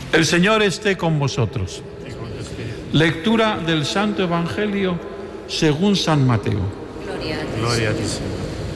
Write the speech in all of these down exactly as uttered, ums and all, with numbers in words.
El Señor esté con vosotros. Lectura del Santo Evangelio según San Mateo. Gloria a ti, Gloria a ti, Señor.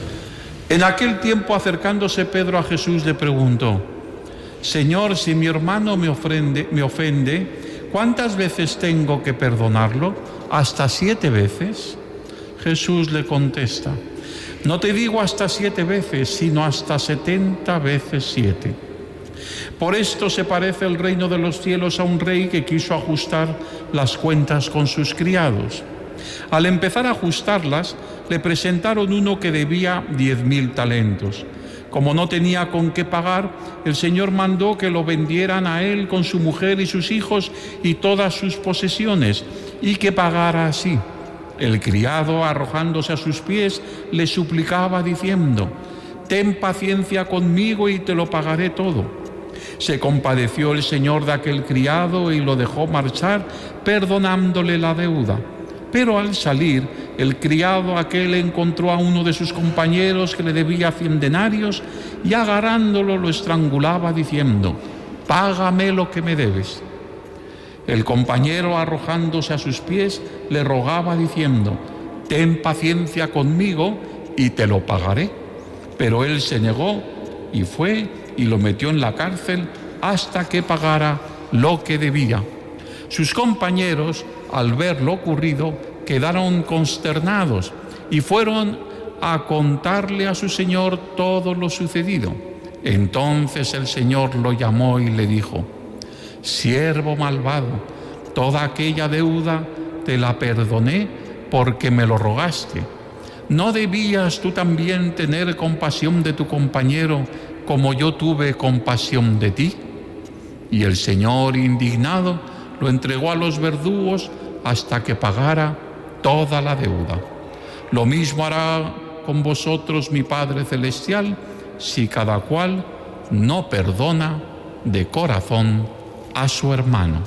En aquel tiempo, acercándose Pedro a Jesús, le preguntó: Señor, si mi hermano me ofende, me ofende, ¿cuántas veces tengo que perdonarlo? ¿Hasta siete veces? Jesús le contesta: no te digo hasta siete veces, sino hasta setenta veces siete. Por esto se parece el reino de los cielos a un rey que quiso ajustar las cuentas con sus criados. Al empezar a ajustarlas, le presentaron uno que debía diez mil talentos. Como no tenía con qué pagar, el Señor mandó que lo vendieran a él con su mujer y sus hijos y todas sus posesiones, y que pagara así. El criado, arrojándose a sus pies, le suplicaba diciendo: ten paciencia conmigo y te lo pagaré todo. Se compadeció el Señor de aquel criado y lo dejó marchar, perdonándole la deuda. Pero al salir, el criado aquel encontró a uno de sus compañeros que le debía cien denarios y agarrándolo lo estrangulaba diciendo: págame lo que me debes. El compañero, arrojándose a sus pies, le rogaba diciendo: ten paciencia conmigo y te lo pagaré. Pero él se negó y fue y lo metió en la cárcel hasta que pagara lo que debía. Sus compañeros, al ver lo ocurrido, quedaron consternados y fueron a contarle a su señor todo lo sucedido. Entonces el Señor lo llamó y le dijo: siervo malvado, toda aquella deuda te la perdoné porque me lo rogaste. ¿No debías tú también tener compasión de tu compañero como yo tuve compasión de ti? Y el Señor, indignado, lo entregó a los verdugos hasta que pagara toda la deuda. Lo mismo hará con vosotros mi Padre Celestial, si cada cual no perdona de corazón a su hermano.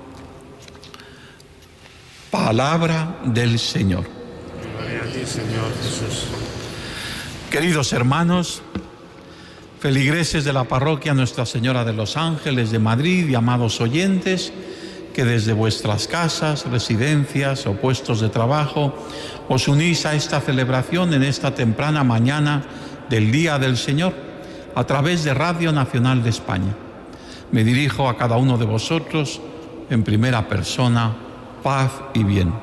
Palabra del Señor. Gloria a ti, Señor Jesús. Queridos hermanos, feligreses de la parroquia Nuestra Señora de los Ángeles de Madrid y amados oyentes, que desde vuestras casas, residencias o puestos de trabajo os unís a esta celebración en esta temprana mañana del Día del Señor a través de Radio Nacional de España. Me dirijo a cada uno de vosotros en primera persona: paz y bien.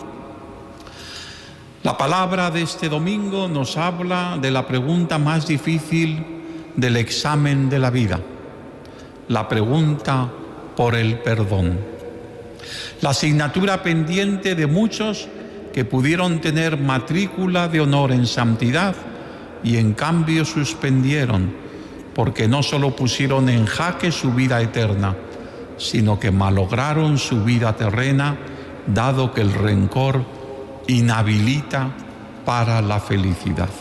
La palabra de este domingo nos habla de la pregunta más difícil del examen de la vida, la pregunta por el perdón. La asignatura pendiente de muchos que pudieron tener matrícula de honor en santidad y en cambio suspendieron, porque no solo pusieron en jaque su vida eterna, sino que malograron su vida terrena, dado que el rencor inhabilita para la felicidad.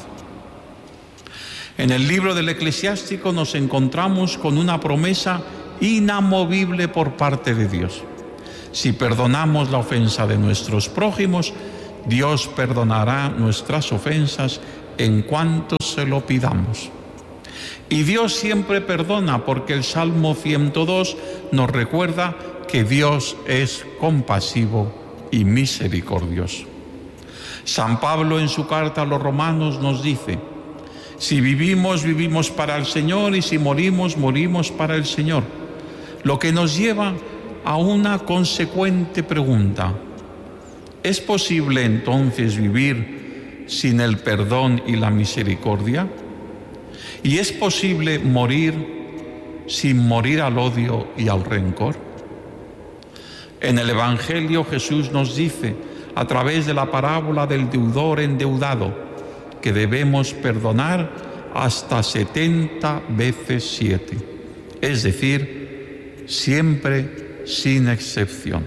En el libro del Eclesiástico nos encontramos con una promesa inamovible por parte de Dios. Si perdonamos la ofensa de nuestros prójimos, Dios perdonará nuestras ofensas en cuanto se lo pidamos. Y Dios siempre perdona, porque el Salmo ciento dos nos recuerda que Dios es compasivo y misericordioso. San Pablo en su carta a los Romanos nos dice: si vivimos, vivimos para el Señor, y si morimos, morimos para el Señor. Lo que nos lleva a una consecuente pregunta: ¿es posible entonces vivir sin el perdón y la misericordia? ¿Y es posible morir sin morir al odio y al rencor? En el Evangelio Jesús nos dice, a través de la parábola del deudor endeudado, que debemos perdonar hasta setenta veces siete, es decir, siempre sin excepción.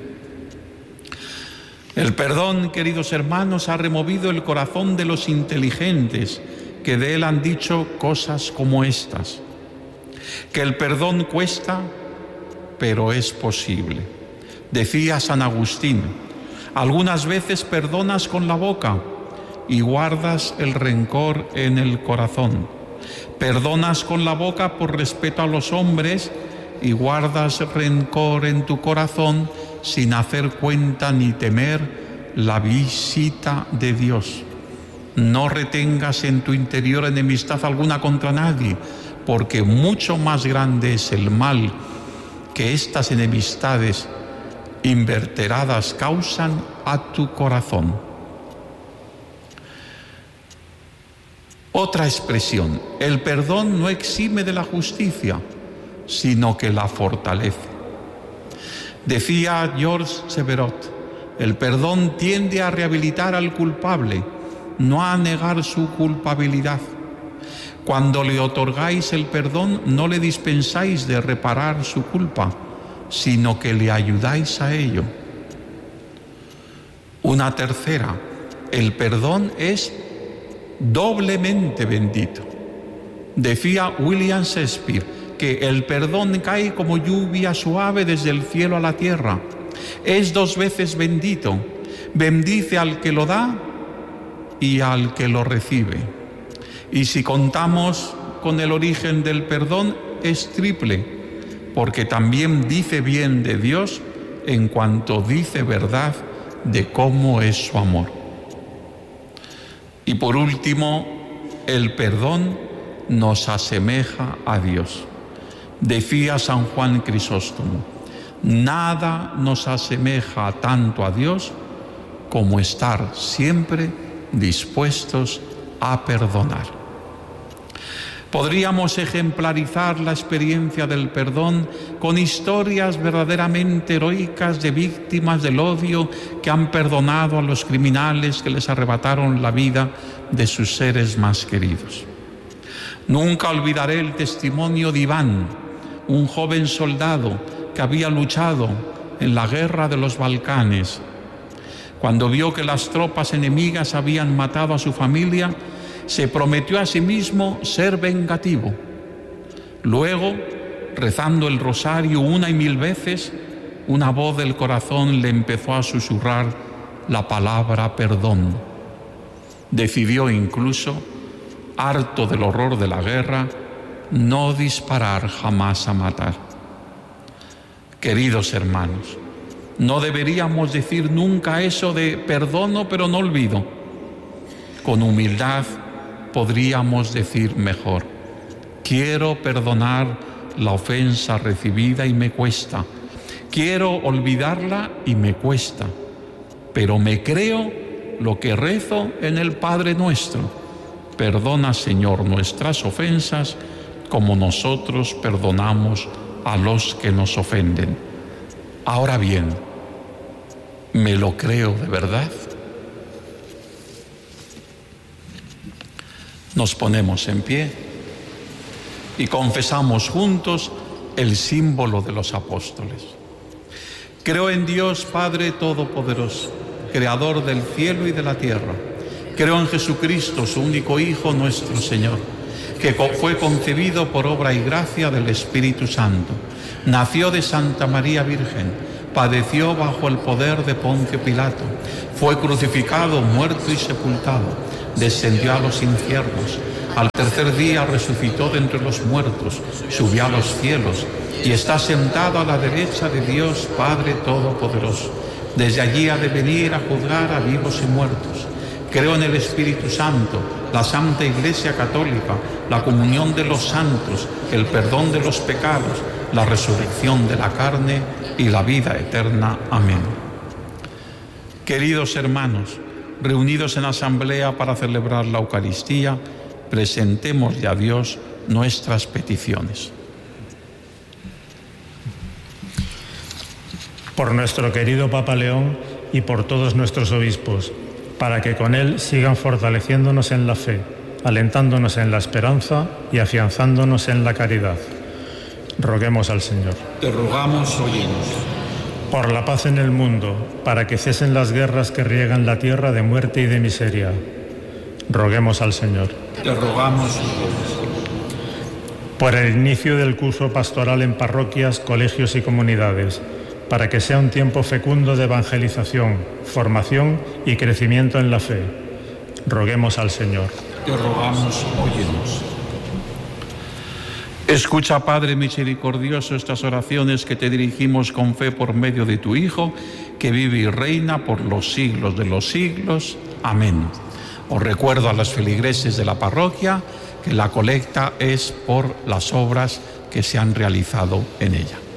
El perdón, queridos hermanos, ha removido el corazón de los inteligentes, que de él han dicho cosas como estas: que el perdón cuesta, pero es posible. Decía San Agustín: algunas veces perdonas con la boca y guardas el rencor en el corazón. Perdonas con la boca por respeto a los hombres y guardas rencor en tu corazón sin hacer cuenta ni temer la visita de Dios. No retengas en tu interior enemistad alguna contra nadie, porque mucho más grande es el mal que estas enemistades inverteradas causan a tu corazón. Otra expresión: el perdón no exime de la justicia, sino que la fortalece. Decía George Severot, el perdón tiende a rehabilitar al culpable, no a negar su culpabilidad. Cuando le otorgáis el perdón, no le dispensáis de reparar su culpa, sino que le ayudáis a ello. Una tercera: el perdón es doblemente bendito. Decía William Shakespeare que el perdón cae como lluvia suave desde el cielo a la tierra. Es dos veces bendito. Bendice al que lo da y al que lo recibe. Y si contamos con el origen del perdón, es triple, porque también dice bien de Dios en cuanto dice verdad de cómo es su amor. Y por último, el perdón nos asemeja a Dios. Decía San Juan Crisóstomo, nada nos asemeja tanto a Dios como estar siempre dispuestos a perdonar. Podríamos ejemplarizar la experiencia del perdón con historias verdaderamente heroicas de víctimas del odio que han perdonado a los criminales que les arrebataron la vida de sus seres más queridos. Nunca olvidaré el testimonio de Iván, un joven soldado que había luchado en la guerra de los Balcanes. Cuando vio que las tropas enemigas habían matado a su familia, se prometió a sí mismo ser vengativo. Luego, rezando el rosario una y mil veces, una voz del corazón le empezó a susurrar la palabra perdón. Decidió incluso, harto del horror de la guerra, no disparar jamás a matar. Queridos hermanos, no deberíamos decir nunca eso de perdono pero no olvido. Con humildad podríamos decir mejor, quiero perdonar la ofensa recibida y me cuesta, quiero olvidarla y me cuesta, pero me creo lo que rezo en el Padre Nuestro: perdona, Señor, nuestras ofensas como nosotros perdonamos a los que nos ofenden. Ahora bien, ¿me lo creo de verdad? Nos ponemos en pie y confesamos juntos el símbolo de los apóstoles. Creo en Dios Padre Todopoderoso, Creador del cielo y de la tierra. Creo en Jesucristo, su único Hijo, nuestro Señor, que fue concebido por obra y gracia del Espíritu Santo. Nació de Santa María Virgen, padeció bajo el poder de Poncio Pilato, fue crucificado, muerto y sepultado. Descendió a los infiernos, al tercer día resucitó de entre los muertos, subió a los cielos y está sentado a la derecha de Dios Padre Todopoderoso. Desde allí ha de venir a juzgar a vivos y muertos. Creo en el Espíritu Santo, la Santa Iglesia Católica, la comunión de los santos, el perdón de los pecados, la resurrección de la carne y la vida eterna. Amén. Queridos hermanos, reunidos en asamblea para celebrar la Eucaristía, presentémosle a Dios nuestras peticiones. Por nuestro querido Papa León y por todos nuestros obispos, para que con él sigan fortaleciéndonos en la fe, alentándonos en la esperanza y afianzándonos en la caridad. Roguemos al Señor. Te rogamos, óyenos. Por la paz en el mundo, para que cesen las guerras que riegan la tierra de muerte y de miseria. Roguemos al Señor. Te rogamos. Por el inicio del curso pastoral en parroquias, colegios y comunidades, para que sea un tiempo fecundo de evangelización, formación y crecimiento en la fe. Roguemos al Señor. Te rogamos, óyenos. Escucha, Padre misericordioso, estas oraciones que te dirigimos con fe por medio de tu Hijo, que vive y reina por los siglos de los siglos. Amén. Os recuerdo a los feligreses de la parroquia que la colecta es por las obras que se han realizado en ella.